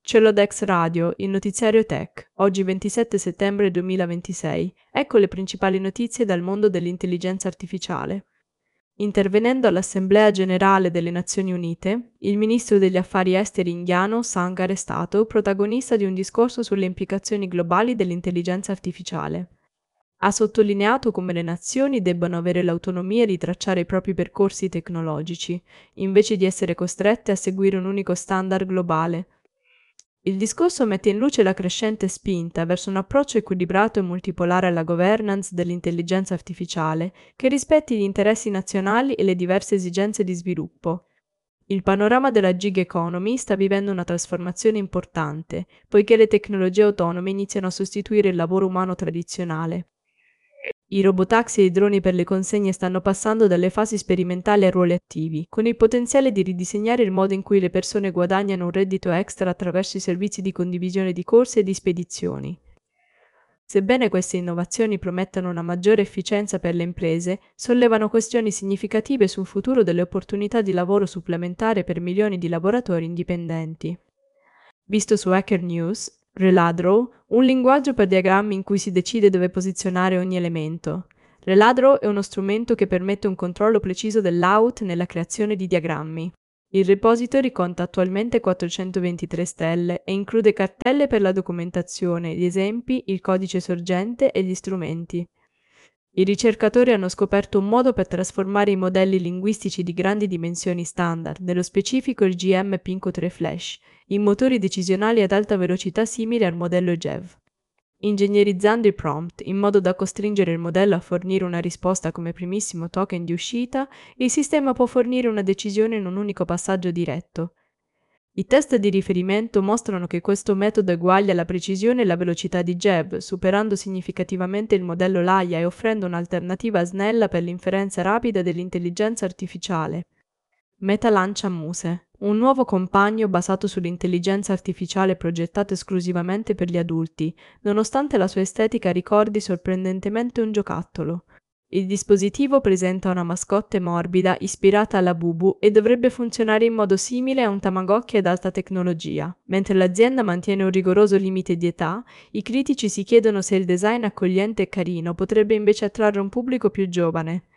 Celodex Radio, il notiziario tech, oggi 27 settembre 2026. Ecco le principali notizie dal mondo dell'intelligenza artificiale. Intervenendo all'Assemblea Generale delle Nazioni Unite, il ministro degli affari esteri indiano Sankar è stato protagonista di un discorso sulle implicazioni globali dell'intelligenza artificiale. Ha sottolineato come le nazioni debbano avere l'autonomia di tracciare i propri percorsi tecnologici, invece di essere costrette a seguire un unico standard globale. Il discorso mette in luce la crescente spinta verso un approccio equilibrato e multipolare alla governance dell'intelligenza artificiale che rispetti gli interessi nazionali e le diverse esigenze di sviluppo. Il panorama della gig economy sta vivendo una trasformazione importante, poiché le tecnologie autonome iniziano a sostituire il lavoro umano tradizionale. I robotaxi e i droni per le consegne stanno passando dalle fasi sperimentali a ruoli attivi, con il potenziale di ridisegnare il modo in cui le persone guadagnano un reddito extra attraverso i servizi di condivisione di corse e di spedizioni. Sebbene queste innovazioni promettano una maggiore efficienza per le imprese, sollevano questioni significative sul futuro delle opportunità di lavoro supplementare per milioni di lavoratori indipendenti. Visto su Hacker News, Reladrow, un linguaggio per diagrammi in cui si decide dove posizionare ogni elemento. Reladrow è uno strumento che permette un controllo preciso del layout nella creazione di diagrammi. Il repository conta attualmente 423 stelle e include cartelle per la documentazione, gli esempi, il codice sorgente e gli strumenti. I ricercatori hanno scoperto un modo per trasformare i modelli linguistici di grandi dimensioni standard, nello specifico il GM Pinko 3 Flash, in motori decisionali ad alta velocità simili al modello GEV. Ingegnerizzando i prompt in modo da costringere il modello a fornire una risposta come primissimo token di uscita, il sistema può fornire una decisione in un unico passaggio diretto. I test di riferimento mostrano che questo metodo eguaglia la precisione e la velocità di GEV, superando significativamente il modello Laia e offrendo un'alternativa snella per l'inferenza rapida dell'intelligenza artificiale. Meta lancia Muse, un nuovo compagno basato sull'intelligenza artificiale progettato esclusivamente per gli adulti, nonostante la sua estetica ricordi sorprendentemente un giocattolo. Il dispositivo presenta una mascotte morbida ispirata alla Bubu e dovrebbe funzionare in modo simile a un Tamagotchi ad alta tecnologia. Mentre l'azienda mantiene un rigoroso limite di età, i critici si chiedono se il design accogliente e carino potrebbe invece attrarre un pubblico più giovane.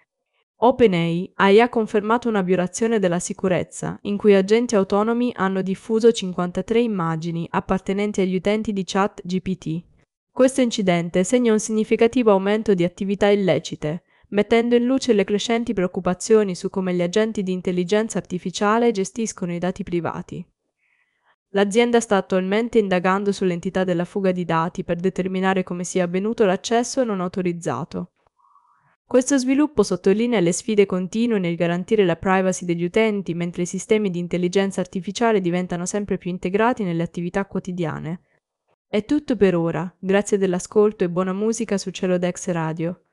OpenAI ha confermato una violazione della sicurezza, in cui agenti autonomi hanno diffuso 53 immagini appartenenti agli utenti di ChatGPT. Questo incidente segna un significativo aumento di attività illecite, mettendo in luce le crescenti preoccupazioni su come gli agenti di intelligenza artificiale gestiscono i dati privati. L'azienda sta attualmente indagando sull'entità della fuga di dati per determinare come sia avvenuto l'accesso non autorizzato. Questo sviluppo sottolinea le sfide continue nel garantire la privacy degli utenti mentre i sistemi di intelligenza artificiale diventano sempre più integrati nelle attività quotidiane. È tutto per ora, grazie dell'ascolto e buona musica su Celodex Radio.